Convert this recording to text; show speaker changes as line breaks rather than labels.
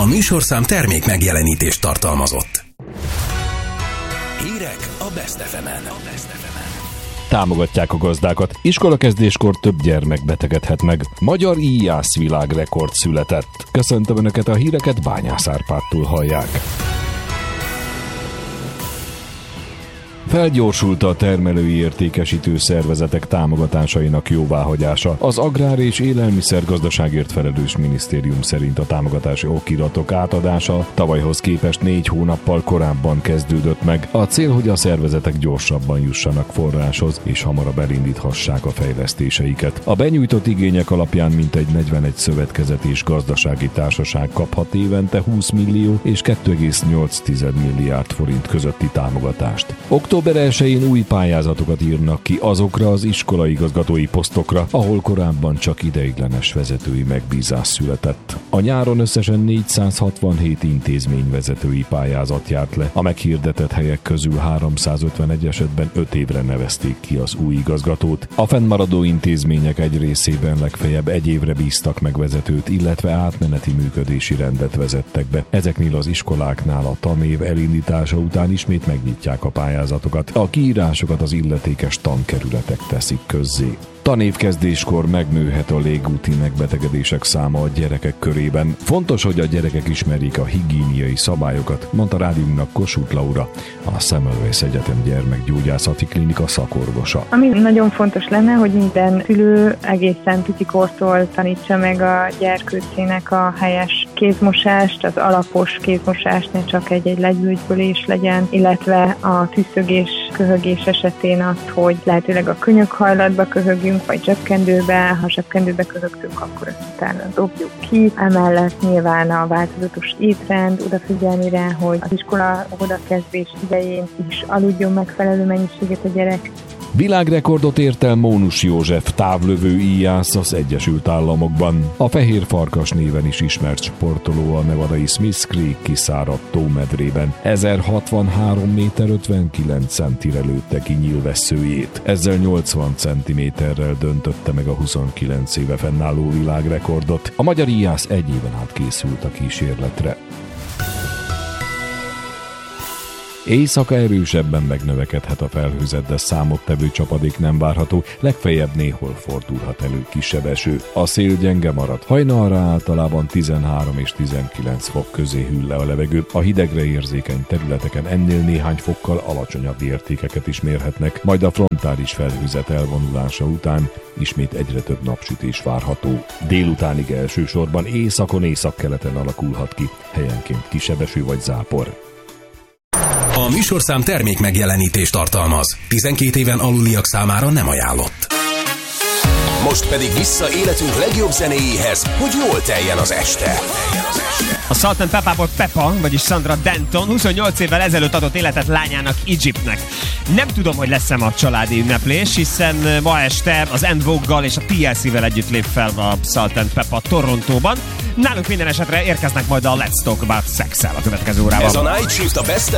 A műsorszám termék megjelenítést tartalmazott. Hírek a Best FM-en.
Támogatják a gazdákat. Iskolakezdéskor több gyermek betegedhet meg. Magyar íjász világrekord született. Köszöntöm Önöket, a híreket Bányász Árpádtól hallják. Felgyorsult a termelői értékesítő szervezetek támogatásainak jóváhagyása. Az Agrár- és Élelmiszergazdaságért felelős minisztérium szerint a támogatási okiratok átadása tavalyhoz képest 4 hónappal korábban kezdődött meg. A cél, hogy a szervezetek gyorsabban jussanak forráshoz, és hamarabb elindíthassák a fejlesztéseiket. A benyújtott igények alapján mintegy 41 szövetkezet és gazdasági társaság kaphat évente 20 millió és 2,8 milliárd forint közötti támogatást. Október 1-én új pályázatokat írnak ki azokra az iskolaigazgatói posztokra, ahol korábban csak ideiglenes vezetői megbízás született. A nyáron összesen 467 intézményvezetői pályázat járt le. A meghirdetett helyek közül 351 esetben 5 évre nevezték ki az új igazgatót. A fennmaradó intézmények egy részében legfeljebb 1 évre bíztak meg vezetőt, illetve átmeneti működési rendet vezettek be. Ezeknél az iskoláknál a tanév elindítása után ismét megnyitják a pályázatokat. A kiírásokat az illetékes tankerületek teszik közzé. Tanévkezdéskor megnőhet a légúti megbetegedések száma a gyerekek körében. Fontos, hogy a gyerekek ismerjék a higiéniai szabályokat, mondta rádiónknak Kossuth Laura, a Semmelweis Egyetem gyermekgyógyászati klinika szakorvosa.
Ami nagyon fontos lenne, hogy minden szülő egészen picikortól tanítsa meg a gyerkőcének a helyes kézmosást, az alapos kézmosást, ne csak egy legyűjtbölés legyen, illetve a tüsszögés, köhögés esetén azt, hogy lehetőleg a könyökhajlatba köhögjünk, vagy zsebkendőbe, ha zsebkendőbe köhögtünk, akkor ezt utána dobjuk ki. Emellett nyilván a változatos étrend, odafigyelni rá, hogy az iskola odakezdés idején is aludjon megfelelő mennyiséget a gyerek.
Világrekordot ért el Mónus József, távlövő íjász az Egyesült Államokban. A Fehér Farkas néven is ismert sportoló a nevadai Smith Creek kiszáradt tómedrében 1063 méter 59 centire lőtte ki nyílvesszőjét. Ezzel 80 centiméterrel döntötte meg a 29 éve fennálló világrekordot. A magyar íjász 1 éven át készült a kísérletre. Éjszaka erősebben megnövekedhet a felhőzet, de számottevő csapadék nem várható, legfeljebb néhol fordulhat elő kisebb eső. A szél gyenge marad. Hajnalra általában 13 és 19 fok közé hűl le a levegő. A hidegre érzékeny területeken ennél néhány fokkal alacsonyabb értékeket is mérhetnek, majd a frontális felhőzet elvonulása után ismét egyre több napsütés várható. Délutánig elsősorban északon északkeleten alakulhat ki, helyenként kisebb eső vagy zápor.
A műsorszám termék megjelenítést tartalmaz. 12 éven aluliak számára nem ajánlott. Most pedig vissza életünk legjobb zenéjéhez, hogy jól teljen az este.
A Salt & Pepperból Peppa, vagyis Sandra Denton 28 évvel ezelőtt adott életet lányának, Egyptnek. Nem tudom, hogy lesz-e ma családi ünneplés, hiszen ma este az En Vogue-gal és a TLC-vel együtt lép fel a Salt & Pepper Torontóban. Nálunk minden esetre érkeznek majd a Let's Talk About Sex-el a következő órában.
Ez a Night Shift a Best